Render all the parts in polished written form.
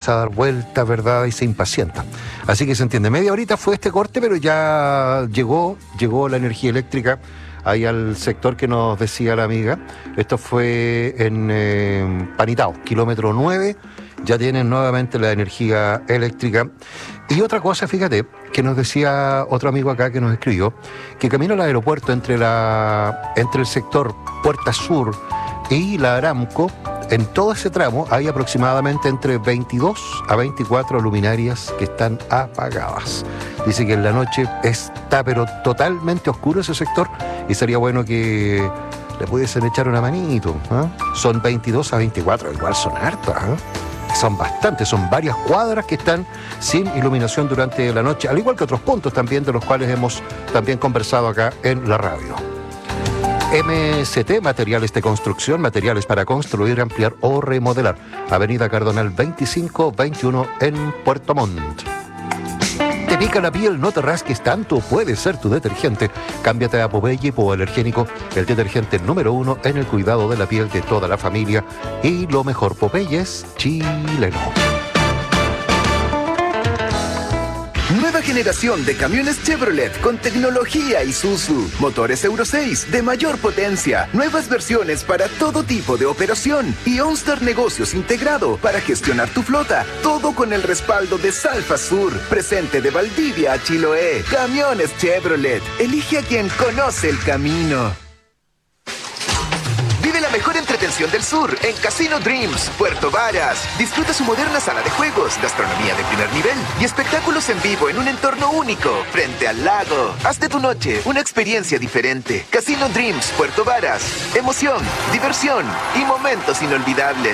empieza a dar vueltas, ¿verdad? Y se impacienta. Así que se entiende. Media horita fue este corte, pero ya llegó la energía eléctrica ahí al sector que nos decía la amiga. Esto fue en Panitao, kilómetro 9. Ya tienen nuevamente la energía eléctrica. Y otra cosa, fíjate, que nos decía otro amigo acá que nos escribió, que camino al aeropuerto entre el sector Puerta Sur y la Aramco, en todo ese tramo hay aproximadamente entre 22 a 24 luminarias que están apagadas. Dice que en la noche está pero totalmente oscuro ese sector y sería bueno que le pudiesen echar una manito, ¿eh? Son 22 a 24, igual son hartas, ¿eh? Son bastantes, son varias cuadras que están sin iluminación durante la noche, al igual que otros puntos también de los cuales hemos también conversado acá en la radio. MST, materiales de construcción, materiales para construir, ampliar o remodelar. Avenida Cardonal 2521 en Puerto Montt. ¿Te pica la piel? No te rasques tanto, puede ser tu detergente. Cámbiate a Popeye Hipoalergénico, el detergente número 1 en el cuidado de la piel de toda la familia. Y lo mejor, Popeye es chileno. Nueva generación de camiones Chevrolet con tecnología Isuzu. Motores Euro 6 de mayor potencia. Nuevas versiones para todo tipo de operación. Y OnStar Negocios integrado para gestionar tu flota. Todo con el respaldo de Salfa Sur. Presente de Valdivia a Chiloé. Camiones Chevrolet. Elige a quien conoce el camino. Vive la mejor entretención del sur en Casino Dreams, Puerto Varas. Disfruta su moderna sala de juegos, gastronomía de primer nivel y espectáculos en vivo en un entorno único, frente al lago. Haz de tu noche una experiencia diferente. Casino Dreams, Puerto Varas. Emoción, diversión y momentos inolvidables.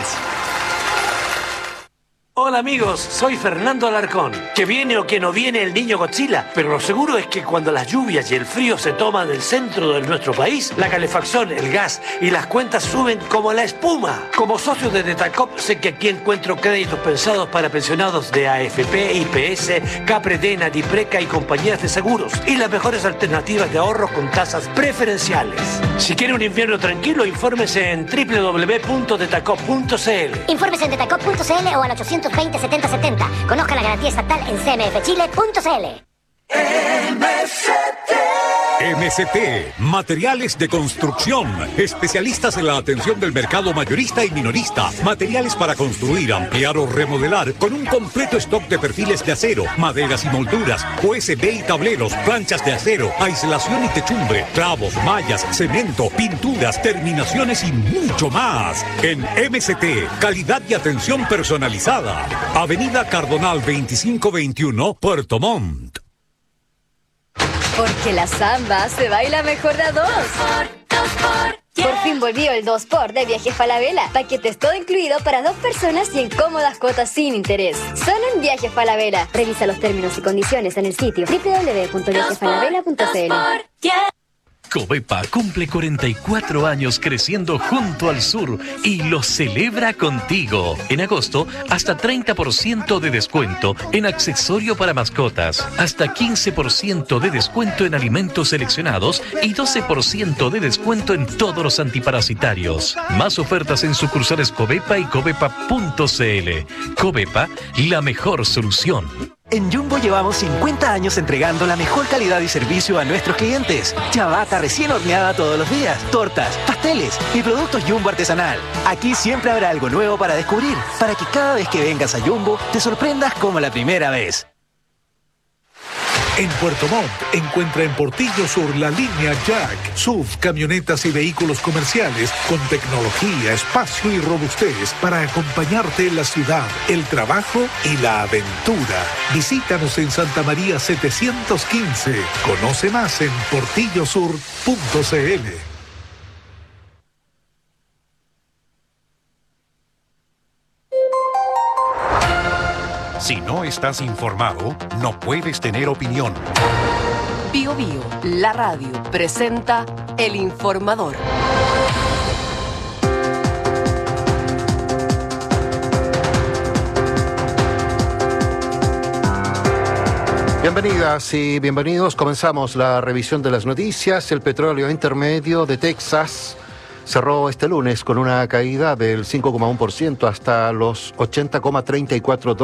Hola amigos, soy Fernando Alarcón. Que viene o que no viene el niño Godzilla, pero lo seguro es que cuando las lluvias y el frío se toman el centro de nuestro país, la calefacción, el gas y las cuentas suben como la espuma. Como socio de Detacop sé que aquí encuentro créditos pensados para pensionados de AFP, IPS, Capredena, Dipreca y compañías de seguros y las mejores alternativas de ahorro con tasas preferenciales. Si quiere un invierno tranquilo, infórmese en www.detacop.cl. Infórmese en detacop.cl o al 820 7070. Conozca la garantía estatal en cmfchile.cl. MST, materiales de construcción, especialistas en la atención del mercado mayorista y minorista, materiales para construir, ampliar o remodelar, con un completo stock de perfiles de acero, maderas y molduras, USB y tableros, planchas de acero, aislación y techumbre, clavos, mallas, cemento, pinturas, terminaciones y mucho más. En MST, calidad y atención personalizada. Avenida Cardonal 2521, Puerto Montt. Porque la samba se baila mejor de a dos. Por fin volvió el 2x de Viajes Falabella. Paquetes todo incluido para 2 personas y en cómodas cuotas sin interés. Solo en Viajes Falabella. Revisa los términos y condiciones en el sitio www.viajesfalabella.cl. Covepa cumple 44 años creciendo junto al sur y lo celebra contigo. En agosto, hasta 30% de descuento en accesorio para mascotas, hasta 15% de descuento en alimentos seleccionados y 12% de descuento en todos los antiparasitarios. Más ofertas en sucursales Covepa y covepa.cl. Covepa, la mejor solución. En Jumbo llevamos 50 años entregando la mejor calidad y servicio a nuestros clientes. Ciabatta recién horneada todos los días, tortas, pasteles y productos Jumbo artesanal. Aquí siempre habrá algo nuevo para descubrir, para que cada vez que vengas a Jumbo te sorprendas como la primera vez. En Puerto Montt encuentra en Portillo Sur la línea Jack, SUV, camionetas y vehículos comerciales con tecnología, espacio y robustez para acompañarte en la ciudad, el trabajo y la aventura. Visítanos en Santa María 715. Conoce más en portillosur.cl. Si no estás informado, no puedes tener opinión. Bio Bio, la radio, presenta El Informador. Bienvenidas y bienvenidos. Comenzamos la revisión de las noticias. El petróleo intermedio de Texas cerró este lunes con una caída del 5,1% hasta los $80,34